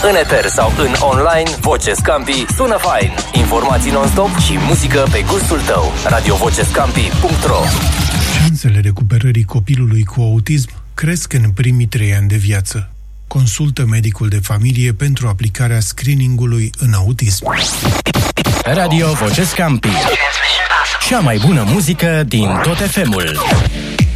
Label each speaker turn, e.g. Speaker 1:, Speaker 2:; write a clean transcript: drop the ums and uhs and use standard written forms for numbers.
Speaker 1: În eter sau în online, Voce Scampi sună fain. Informații non-stop și muzică pe gustul tău. radiovocescampi.ro.
Speaker 2: Șansele recuperării copilului cu autism cresc în primii 3 ani de viață. Consultă medicul de familie pentru aplicarea screeningului în autism.
Speaker 1: Radio Voce Scampi. Cea mai bună muzică din tot FM-ul.